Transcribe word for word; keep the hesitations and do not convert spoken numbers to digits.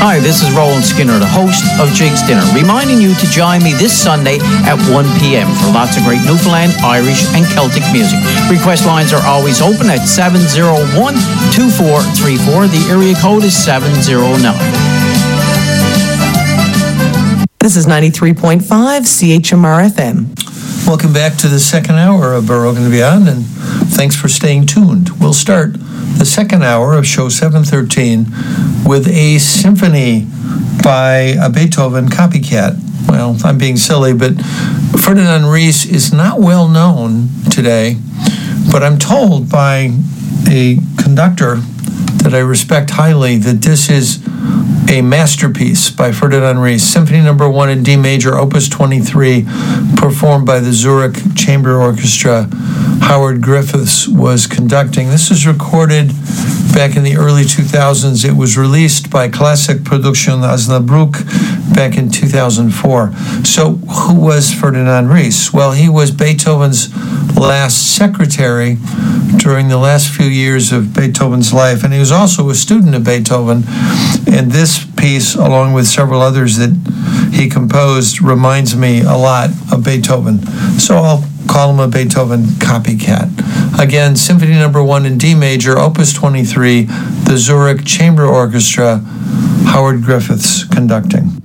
Hi, this is Roland Skinner, the host of Jig's Dinner, reminding you to join me this Sunday at one p.m. for lots of great Newfoundland, Irish, and Celtic music. Request lines are always open at seven oh one, two four three four. The area code is seven oh nine. This is ninety-three point five C H M R F M. Welcome back to the second hour of Baroque and Beyond, and thanks for staying tuned. We'll start the second hour of show seven thirteen with a symphony by a Beethoven copycat. Well, I'm being silly, but Ferdinand Ries is not well known today, but I'm told by a conductor that I respect highly that this is a masterpiece by Ferdinand Ries, Symphony Number One in D Major, Opus twenty-three, performed by the Zurich Chamber Orchestra. Howard Griffiths was conducting. This was recorded back in the early two thousands. It was released by Classic Production Osnabrück back in two thousand four. So who was Ferdinand Ries? Well, he was Beethoven's last secretary during the last few years of Beethoven's life, and he was also a student of Beethoven. And this piece, along with several others that he composed, reminds me a lot of Beethoven. So I'll call him a Beethoven copycat. Again, Symphony Number One in D Major, Opus twenty-three, the Zurich Chamber Orchestra, Howard Griffiths conducting.